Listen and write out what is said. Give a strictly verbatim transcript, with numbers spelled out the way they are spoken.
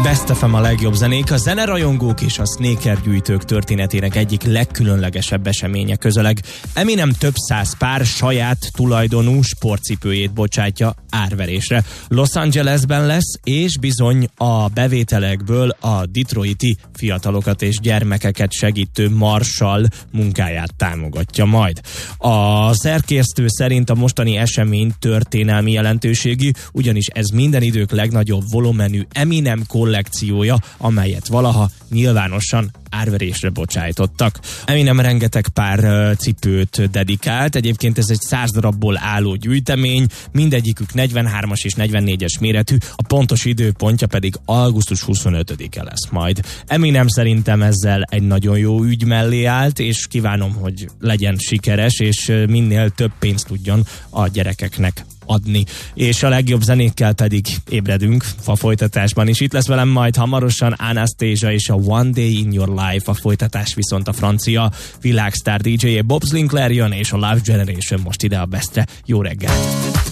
Best ef em a legjobb zenék, a zenerajongók és a sneaker gyűjtők történetének egyik legkülönlegesebb eseménye közeleg. Eminem több száz pár saját tulajdonú sportcipőjét bocsátja árverésre. Los Angelesben lesz, és bizony a bevételekből a detroiti fiatalokat és gyermekeket segítő Marshall munkáját támogatja majd. A szerkesztő szerint a mostani esemény történelmi jelentőségű, ugyanis ez minden idők legnagyobb volumenű Eminem kollekciója, amelyet valaha nyilvánosan árverésre bocsájtottak. Eminem rengeteg pár cipőt dedikált, egyébként ez egy száz darabból álló gyűjtemény, mindegyikük negyvenhármas és negyvennégyes méretű, a pontos időpontja pedig augusztus huszonötödike lesz majd. Eminem szerintem ezzel egy nagyon jó ügy mellé állt, és kívánom, hogy legyen sikeres, és minél több pénzt tudjon a gyerekeknek adni. És a legjobb zenékkel pedig ébredünk a folytatásban is. Itt lesz velem majd hamarosan Anastasia és a One Day in Your Life, a folytatás viszont a francia világsztár dé dzsé Bob Sinclair jön, és a Love Generation most ide a Bestre. Jó reggelt!